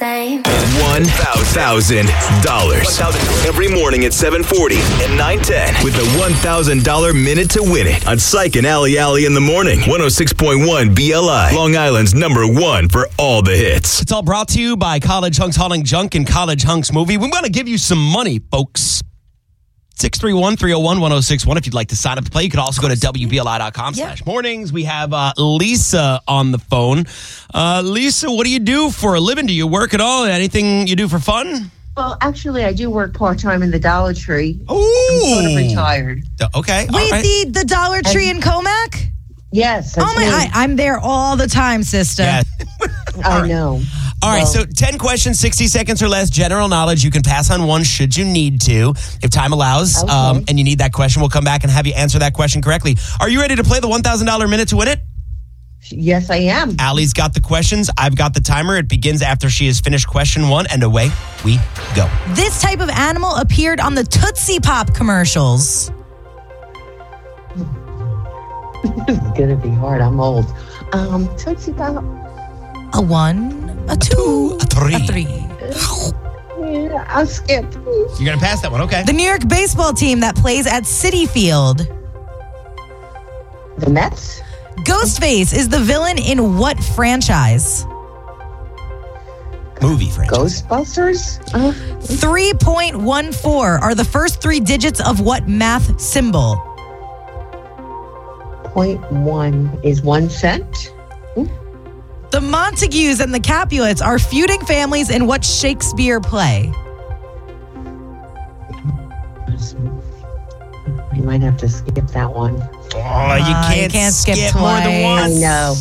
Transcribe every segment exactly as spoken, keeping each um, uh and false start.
same. one thousand dollars. Every morning at seven forty and nine ten with the one thousand dollars Minute to Win It on Psych and Ali Ali in the morning. one oh six point one B L I. Long Island's number one for all the hits. It's all brought to you by College Hunks Hauling Junk and College Hunks Movie. We want to give you some money, folks. six three one, three oh one, one oh six one if you'd like to sign up to play. You could also go to W B L I dot com slash mornings. We have uh, Lisa on the phone. Uh, Lisa, what do you do for a living? Do you work at all? Anything you do for fun? Well, actually, I do work part-time in the Dollar Tree. Ooh. I'm sort of retired. Okay. Wait, right. the, the Dollar Tree in Comac? Yes. Oh, my, I, I'm there all the time, sister. Yeah. I right. know. All right, well, so ten questions, sixty seconds or less, general knowledge. You can pass on one should you need to, if time allows, okay. um, and you need that question. We'll come back and have you answer that question correctly. Are you ready to play the one thousand dollars Minute to Win It? Yes, I am. Allie's got the questions. I've got the timer. It begins after she has finished question one, and away we go. This type of animal appeared on the Tootsie Pop commercials. It's going to be hard. I'm old. Um, Tootsie Pop. A one, a two, a three. a three. Yeah, I'll skip. You're going to pass that one, okay. The New York baseball team that plays at Citi Field. The Mets? Ghostface is the villain in what franchise? Movie franchise. Ghostbusters? Uh, three point one four are the first three digits of what math symbol? point one is one cent. The Montagues and the Capulets are feuding families in what Shakespeare play? I might have to skip that one. Oh, you Uh, can't, you can't skip skip more than twice. once. I know.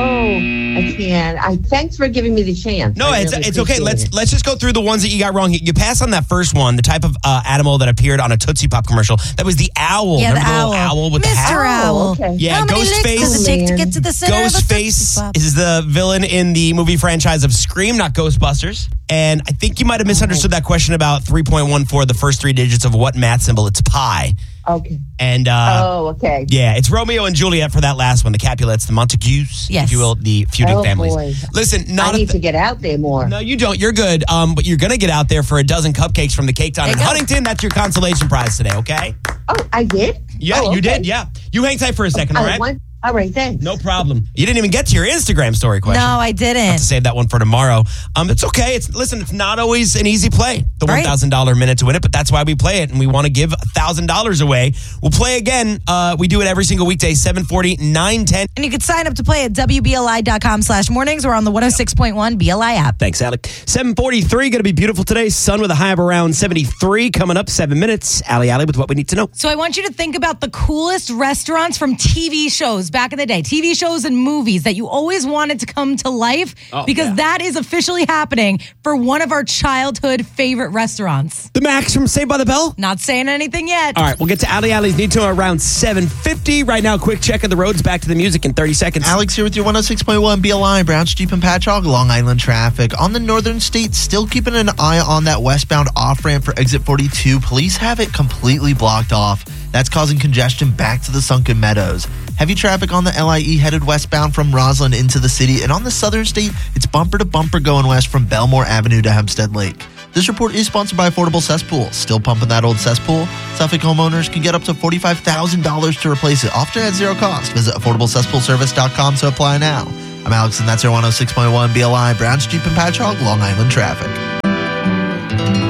Oh, I can. I thanks for giving me the chance. No, I it's really it's okay. appreciate Let's it. let's just go through the ones that you got wrong. You passed on that first one, the type of uh, animal that appeared on a Tootsie Pop commercial. That was the owl. Yeah, the Remember owl. the little owl with Mister the hat? Owl. Oh, okay. Yeah, How many licks Ghostface. does it take to get to the center of a Tootsie Ghostface Pop? is the villain in the movie franchise of Scream, not Ghostbusters. And I think you might have misunderstood that question about three point one four, the first three digits of what math symbol. It's pi. Okay. And uh, Oh, okay. yeah, it's Romeo and Juliet for that last one. The Capulets, the Montagues, Yes. if you will, the feuding Oh, families. boy. Listen, not I a need th- to get out there more. No, you don't. You're good. Um, but you're going to get out there for a dozen cupcakes from the Cake Town There in you go. Huntington. That's your consolation prize today, okay? Oh, I did? Yeah, Oh, you okay. did. Yeah. You hang tight for a second, all I right? want- all right, thanks. No problem. You didn't even get to your Instagram story question. No, I Have didn't. to save that one for tomorrow. Um, it's okay. It's listen. It's not always an easy play. The Right. one thousand dollars Minute to Win It, but that's why we play it, and we want to give a thousand dollars away. We'll play again. Uh, we do it every single weekday, seven forty, nine ten. And you can sign up to play at W B L I dot com slash mornings or on the one oh six point one B L I app. Thanks, Alec. seven forty-three, going to be beautiful today. Sun with a high of around seventy-three. Coming up, seven minutes. Ali Ali with what we need to know. So I want you to think about the coolest restaurants from T V shows back in the day. T V shows and movies that you always wanted to come to life Oh, because yeah. that is officially happening for one of our childhood favorite restaurants. The Max from Saved by the Bell. Not saying anything yet. All right, we'll get to Ali Ali's Need to Know around seven fifty. Right now, quick check of the roads. Back to the music in thirty seconds. Alex here with your one oh six point one B L I, Brown Street and Patchogue, Long Island traffic. On the northern states, still keeping an eye on that westbound off-ramp for exit forty-two. Police have it completely blocked off. That's causing congestion back to the Sunken Meadows. Heavy traffic on the L I E headed westbound from Roslyn into the city. And on the southern state, it's bumper to bumper going west from Belmore Avenue to Hempstead Lake. This report is sponsored by Affordable Cesspool. Still pumping that old cesspool? Suffolk homeowners can get up to forty-five thousand dollars to replace it, often at zero cost. Visit affordable cesspool service dot com to apply now. I'm Alex, and that's your one oh six point one B L I, Brown Street and Patchogue, Long Island traffic.